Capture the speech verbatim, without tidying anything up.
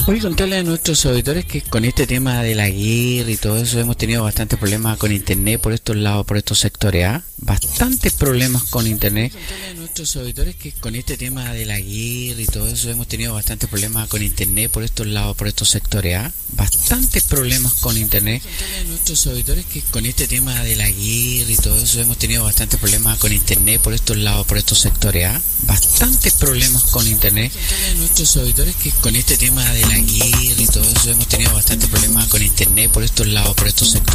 Hoy contarle a nuestros auditores que con este tema de la guerra y todo eso hemos tenido bastantes problemas con internet por estos lados, por estos sectores, ¿ah? Bastantes problemas con internet. Contarle a nuestros auditores que con este tema de la guerra y todo eso hemos tenido bastantes problemas con internet por estos lados, por estos sectores, ¿ah? Bastantes problemas con internet. Contarle a nuestros auditores que con este tema de la guerra y todo eso hemos tenido bastantes problemas con internet por estos lados, por estos sectores, ¿ah? Bastantes problemas con internet. Contarle a nuestros auditores que con este tema de la guerra y todo eso hemos tenido bastantes problemas con internet por estos lados, por estos sectores.